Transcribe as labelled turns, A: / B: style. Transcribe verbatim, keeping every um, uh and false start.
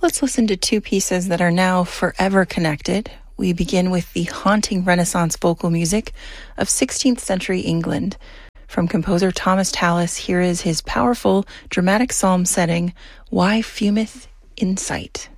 A: Let's listen to two pieces that are now forever connected. We begin with the haunting Renaissance vocal music of sixteenth century England. From composer Thomas Tallis, here is his powerful dramatic psalm setting, Why Fumeth in Sight.